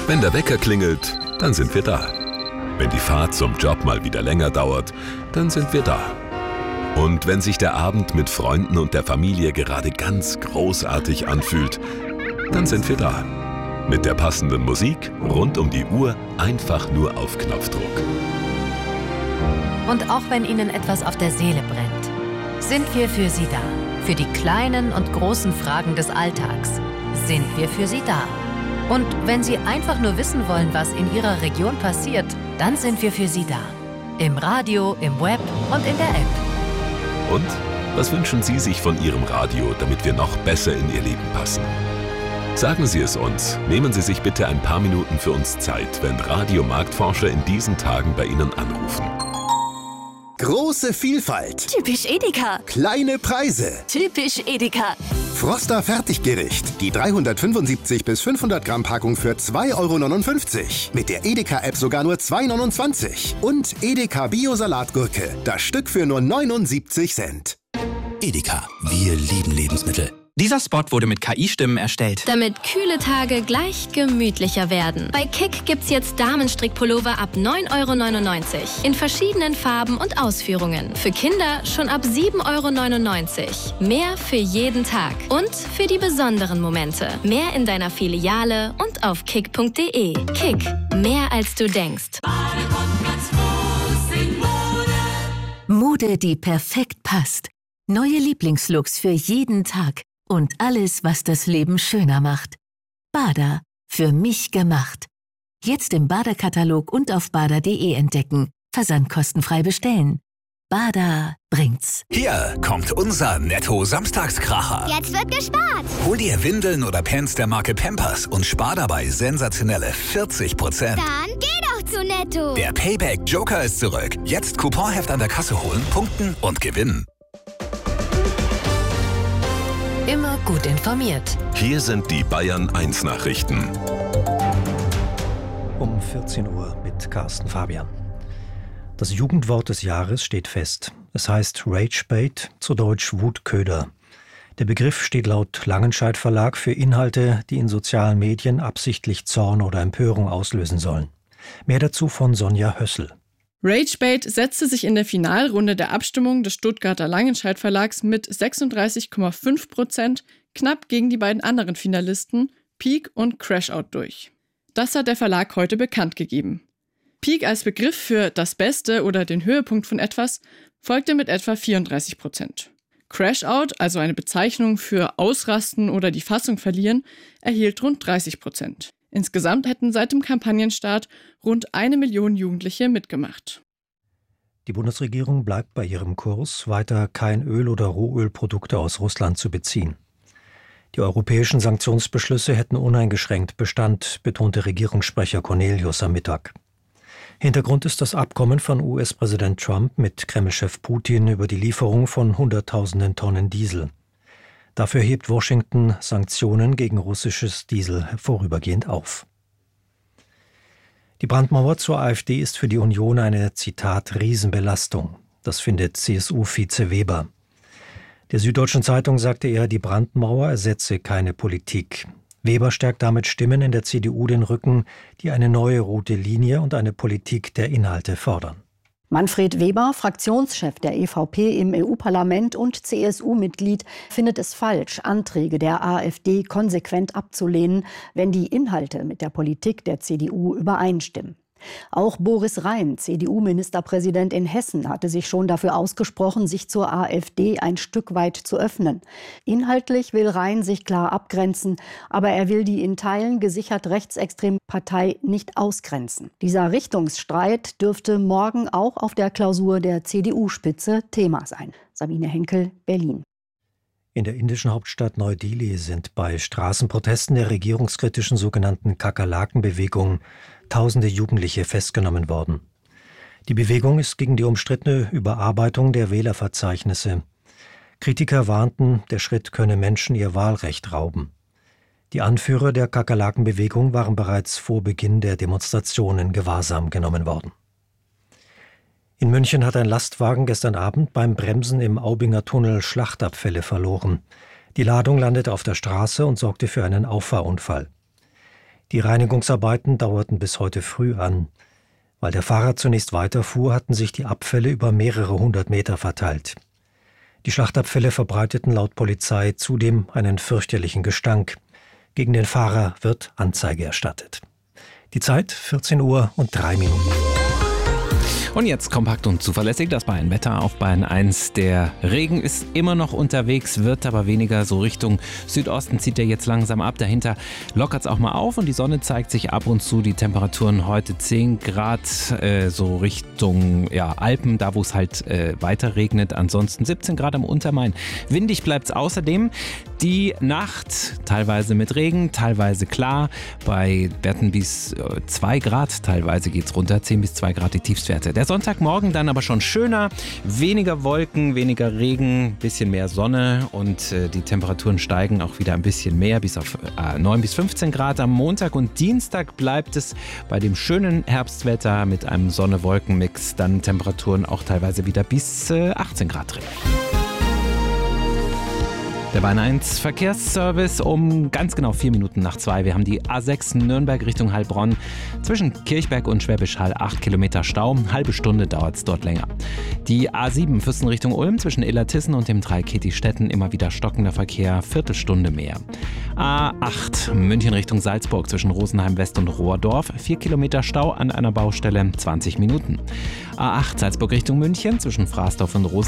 Wenn der Wecker klingelt, dann sind wir da. Wenn die Fahrt zum Job mal wieder länger dauert, dann sind wir da. Und wenn sich der Abend mit Freunden und der Familie gerade ganz großartig anfühlt, dann sind wir da. Mit der passenden Musik, rund um die Uhr, einfach nur auf Knopfdruck. Und auch wenn Ihnen etwas auf der Seele brennt, sind wir für Sie da. Für die kleinen und großen Fragen des Alltags sind wir für Sie da. Und wenn Sie einfach nur wissen wollen, was in Ihrer Region passiert, dann sind wir für Sie da. Im Radio, im Web und in der App. Und was wünschen Sie sich von Ihrem Radio, damit wir noch besser in Ihr Leben passen? Sagen Sie es uns. Nehmen Sie sich bitte ein paar Minuten für uns Zeit, wenn Radiomarktforscher in diesen Tagen bei Ihnen anrufen. Große Vielfalt. Typisch Edeka. Kleine Preise. Typisch Edeka. Froster Fertiggericht. Die 375 bis 500 Gramm Packung für 2,59 €. Mit der Edeka-App sogar nur 2,29 €. Und Edeka Bio-Salatgurke. Das Stück für nur 79 Cent. Edeka. Wir lieben Lebensmittel. Dieser Spot wurde mit KI-Stimmen erstellt. Damit kühle Tage gleich gemütlicher werden. Bei Kick gibt's jetzt Damenstrickpullover ab 9,99 € in verschiedenen Farben und Ausführungen. Für Kinder schon ab 7,99 €. Mehr für jeden Tag und für die besonderen Momente. Mehr in deiner Filiale und auf kick.de. Kick, mehr als du denkst. Mode, die perfekt passt. Neue Lieblingslooks für jeden Tag. Und alles, was das Leben schöner macht. Bada, für mich gemacht. Jetzt im Bada-Katalog und auf bada.de entdecken. Versand kostenfrei bestellen. Bada bringt's. Hier kommt unser Netto-Samstagskracher. Jetzt wird gespart. Hol dir Windeln oder Pants der Marke Pampers und spar dabei sensationelle 40%. Dann geh doch zu Netto. Der Payback-Joker ist zurück. Jetzt Couponheft an der Kasse holen, punkten und gewinnen. Immer gut informiert. Hier sind die Bayern 1 Nachrichten. Um 14 Uhr mit Carsten Fabian. Das Jugendwort des Jahres steht fest. Es heißt Ragebait, zu Deutsch Wutköder. Der Begriff steht laut Langenscheidt Verlag für Inhalte, die in sozialen Medien absichtlich Zorn oder Empörung auslösen sollen. Mehr dazu von Sonja Hössel. Ragebait setzte sich in der Finalrunde der Abstimmung des Stuttgarter Langenscheidt Verlags mit 36,5% knapp gegen die beiden anderen Finalisten Peak und Crashout durch. Das hat der Verlag heute bekannt gegeben. Peak als Begriff für das Beste oder den Höhepunkt von etwas folgte mit etwa 34%. Crashout, also eine Bezeichnung für Ausrasten oder die Fassung verlieren, erhielt rund 30%. Insgesamt hätten seit dem Kampagnenstart rund 1 Million Jugendliche mitgemacht. Die Bundesregierung bleibt bei ihrem Kurs, weiter kein Öl oder Rohölprodukte aus Russland zu beziehen. Die europäischen Sanktionsbeschlüsse hätten uneingeschränkt Bestand, betonte Regierungssprecher Cornelius am Mittag. Hintergrund ist das Abkommen von US-Präsident Trump mit Kremlchef Putin über die Lieferung von Hunderttausenden Tonnen Diesel. Dafür hebt Washington Sanktionen gegen russisches Diesel vorübergehend auf. Die Brandmauer zur AfD ist für die Union eine, Zitat, Riesenbelastung. Das findet CSU-Vize Weber. Der Süddeutschen Zeitung sagte er, die Brandmauer ersetze keine Politik. Weber stärkt damit Stimmen in der CDU den Rücken, die eine neue rote Linie und eine Politik der Inhalte fordern. Manfred Weber, Fraktionschef der EVP im EU-Parlament und CSU-Mitglied, findet es falsch, Anträge der AfD konsequent abzulehnen, wenn die Inhalte mit der Politik der CDU übereinstimmen. Auch Boris Rhein, CDU-Ministerpräsident in Hessen, hatte sich schon dafür ausgesprochen, sich zur AfD ein Stück weit zu öffnen. Inhaltlich will Rhein sich klar abgrenzen, aber er will die in Teilen gesichert rechtsextreme Partei nicht ausgrenzen. Dieser Richtungsstreit dürfte morgen auch auf der Klausur der CDU-Spitze Thema sein. Sabine Henkel, Berlin. In der indischen Hauptstadt Neu-Delhi sind bei Straßenprotesten der regierungskritischen sogenannten Kakerlaken-Bewegung tausende Jugendliche festgenommen worden. Die Bewegung ist gegen die umstrittene Überarbeitung der Wählerverzeichnisse. Kritiker warnten, der Schritt könne Menschen ihr Wahlrecht rauben. Die Anführer der Kakerlaken-Bewegung waren bereits vor Beginn der Demonstrationen in Gewahrsam genommen worden. In München hat ein Lastwagen gestern Abend beim Bremsen im Aubinger Tunnel Schlachtabfälle verloren. Die Ladung landete auf der Straße und sorgte für einen Auffahrunfall. Die Reinigungsarbeiten dauerten bis heute früh an. Weil der Fahrer zunächst weiterfuhr, hatten sich die Abfälle über mehrere 100 Meter verteilt. Die Schlachtabfälle verbreiteten laut Polizei zudem einen fürchterlichen Gestank. Gegen den Fahrer wird Anzeige erstattet. Die Zeit 14 Uhr und 3 Minuten. Und jetzt kompakt und zuverlässig das Bayern-Wetter auf Bayern 1. Der Regen ist immer noch unterwegs, wird aber weniger. So Richtung Südosten zieht er jetzt langsam ab. Dahinter lockert es auch mal auf und die Sonne zeigt sich ab und zu. Die Temperaturen heute 10 Grad, so Richtung Alpen, da wo es halt weiter regnet. Ansonsten 17 Grad am Untermain. Windig bleibt es außerdem. Die Nacht teilweise mit Regen, teilweise klar. Bei Werten bis 2 Grad, teilweise geht es runter, 10 bis 2 Grad die Tiefstwerte. Der Sonntagmorgen dann aber schon schöner, weniger Wolken, weniger Regen, bisschen mehr Sonne und die Temperaturen steigen auch wieder ein bisschen mehr, bis auf 9 bis 15 Grad am Montag und Dienstag bleibt es bei dem schönen Herbstwetter mit einem Sonne-Wolken-Mix, dann Temperaturen auch teilweise wieder bis 18 Grad drin. Der Bayern 1 Verkehrsservice um ganz genau 4 Minuten nach 2. Wir haben die A6 Nürnberg Richtung Heilbronn. Zwischen Kirchberg und Schwäbisch Hall 8 Kilometer Stau. Halbe Stunde dauert es dort länger. Die A7 Füssen Richtung Ulm zwischen Illertissen und dem Dreieck Stetten immer wieder stockender Verkehr. Viertelstunde mehr. A8 München Richtung Salzburg zwischen Rosenheim West und Rohrdorf. 4 Kilometer Stau an einer Baustelle. 20 Minuten. A8 Salzburg Richtung München zwischen Fraßdorf und Rosenheim.